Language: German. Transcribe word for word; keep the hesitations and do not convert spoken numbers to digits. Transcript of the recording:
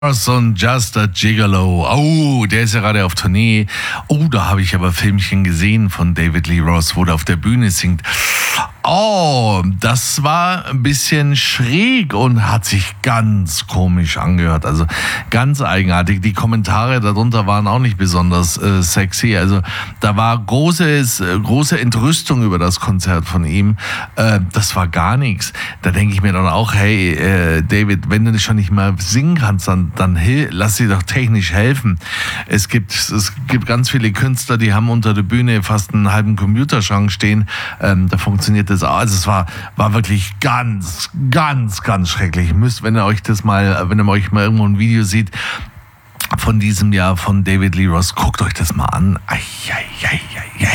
Und Just a Gigolo. Oh, der ist ja gerade auf Tournee. Oh, da habe ich aber Filmchen gesehen von David Lee Roth, wo der auf der Bühne singt. Oh, das war ein bisschen schräg und hat sich ganz komisch angehört. Also ganz eigenartig. Die Kommentare darunter waren auch nicht besonders äh, sexy. Also da war großes, äh, große Entrüstung über das Konzert von ihm. Äh, das war gar nichts. Da denke ich mir dann auch, hey, äh, David, wenn du schon nicht mal singen kannst, dann, dann hil- lass sie doch technisch helfen. Es gibt, es gibt ganz viele Künstler, die haben unter der Bühne fast einen halben Computerschrank stehen. Ähm, da funktioniert das auch. Also es war, war wirklich ganz, ganz, ganz schrecklich. Ihr müsst, wenn ihr euch das mal, wenn ihr euch mal irgendwo ein Video sieht von diesem Jahr von David Lee Roth, guckt euch das mal an. Ei, ei, ei, ei, ei.